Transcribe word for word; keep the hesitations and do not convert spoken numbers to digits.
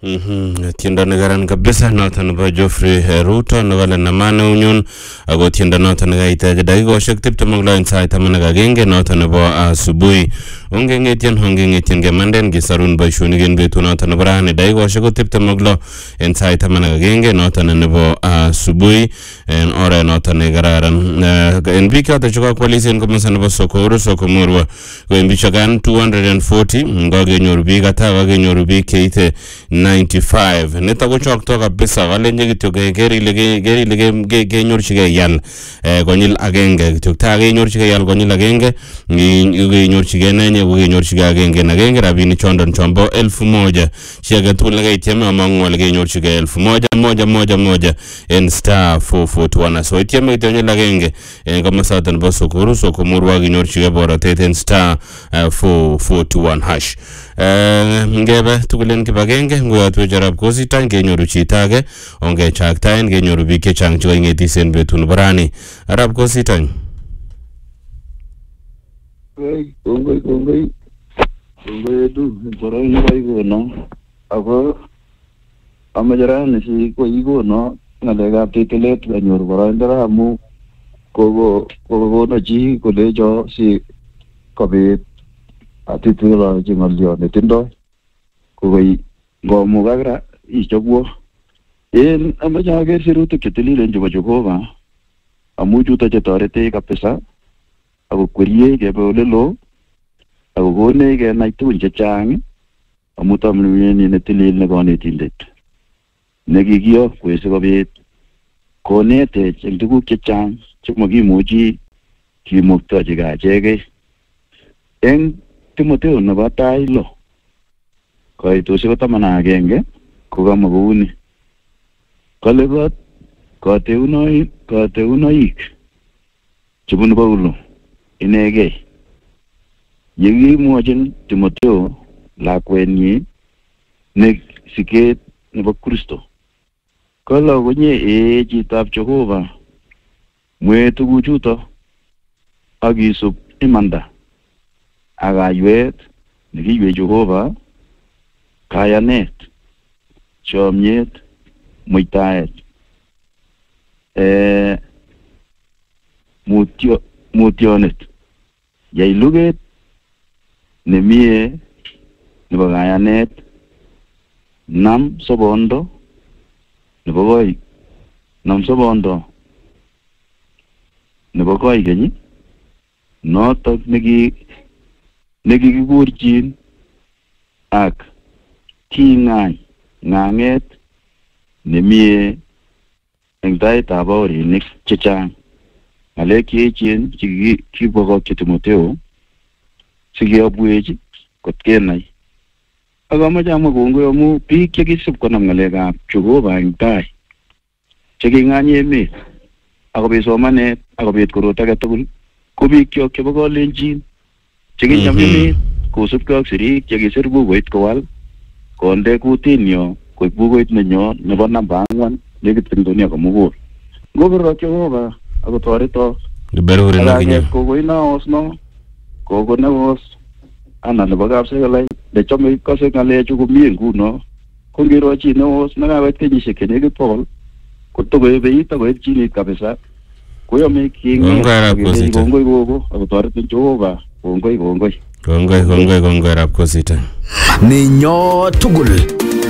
Mhm, tienda negaran kabisa noton ba Geoffrey Ruto nogale namane unyun ago tienda noton gaita dagigo shek tiptem ak line sai tamana genge noton ba asubuhi onge ngetien honge ngetien gemanden gisarun baishuni gen betu noton brane dagigo shek tiptem ak lo en sai tamana genge noton nebo asubuhi en ore noton negararan en bika ta chuka kwalisen komasa nebo Sokoro Sokomurwa ko en bichagan two hundred forty ngoge nyorubi gata ngoge nyorubi keite ninety-five neta go chok to kabisa wale nje kityo geri lege geri lege ge nyorchige yal eh gonyil agenge kityo ta ge nyorchige yal gonyil agenge ge nyorchige nenye go nyorchige agenge na genge rabini chondon chombo elfu moja chiaga tulage iteme amango lege nyorchige elfu moja moja moja moja en star four four one so iteme kityo nyil agenge en kama satan bo Sokoro Sokomurwa ge nyorchige bora teten star four four one hash eh ngebe tukulen kibagenge nguyat wejarab kositan genyoru chitage onge chaktain genyoru bike chang chwa ngeti sen betun barani arab kositan Hey, kongo kongo kongo du borai no bai go no ago amajara ne si ko igo no ngalega titelet genyoru borai ndara mu kogo kogo no ji ko le jo si kobe atitula jingalio ne tindo kogo go mugagra ichobwo en amaja ge sirutu ketili nje bajogova amuju ta jetorete kapesa ago kurie ge bolelo ago gone ge naitu nje chang amuta mlweni ne tilil ne gone tindet negigio kwese gobet konete chendugu chang chimogi muji kimukta jiga jege en Timoteo na batailo kwa ito siya tamana agenge kuga maguni kalegot kate unoi kate unoik chubun paulo inege yegi muajin Timoteo la kwenye ne siket nebo Kristo kala gonye e chitab Jehova mwe tuguchuto agisub imanda agaywet nikiwe Jehova kayanet chomyet muitaet eh mutyo mutyonet yailuget nemie nebo kayanet nam sobondo nebo koi nam sobondo nebo koi genyi notok neki nekikikurchin ak king'any ng'ang'et nemie eng taitab baorinik chechang ng'alek cheechen chekibokokyi Timoteo sikiyobwech kot kenai ak amache amwa kongoi amu biik chekisib konam ng'alekab Jehova eng tai cheking'any emet akobit somanet akobit korot age tugul ko biikyok chebo kalenjin chekinyamnyamit kosubkei ak sirik chekisir bukuit kowal konde kutinyo koib bukuit nenyo nebo namba ang'wan nekit dunia komugul ngobirok Jehova akotoreto alaket kogoi naos no kogo naos ana nebo kapsekalai nechome kose ng'alechu komie nguno ko ngiro chi naos nekakoit kenyisiek chenekit bokol kotokoebeit akoib chinit kabisa koyome king'et kongoi gogo akotoretin Jehova kongoi kongoi kongoi kongoi kongoi rap kosita ninyo tugul